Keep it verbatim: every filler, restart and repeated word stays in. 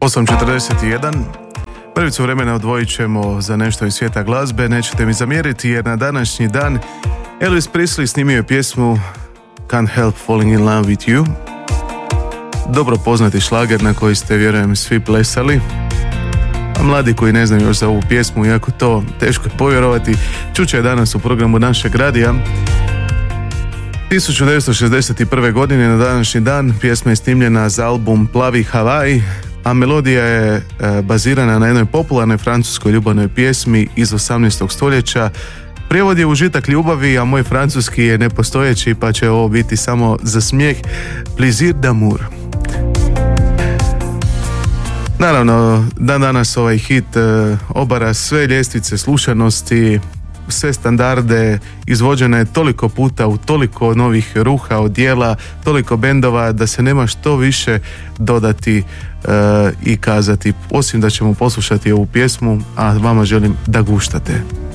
osam četrdeset jedan. Prvicu vremena odvojit ćemo za nešto iz svijeta glazbe. Nećete mi zamjeriti jer na današnji dan Elvis Presley snimio je pjesmu Can't Help Falling in Love with You. Dobro poznati šlager na koji ste, vjerujem, svi plesali. A mladi koji ne znaju još za ovu pjesmu, iako to teško je povjerovati, čuće je danas u programu našeg radija. tisuću devetsto šezdeset prve. godine na današnji dan pjesma je snimljena za album Plavi Havaj, a melodija je e, bazirana na jednoj popularnoj francuskoj ljubavnoj pjesmi iz osamnaestog stoljeća. Prijevod je užitak ljubavi, a moj francuski je nepostojeći, pa će ovo biti samo za smijeh. Plaisir d'amour. Naravno, dan danas ovaj hit e, obara sve ljestvice slušanosti, sve standarde, izvođena je toliko puta u toliko novih ruha, odjela, toliko bendova da se nema što više dodati e, i kazati, osim da ćemo poslušati ovu pjesmu, a vama želim da guštate.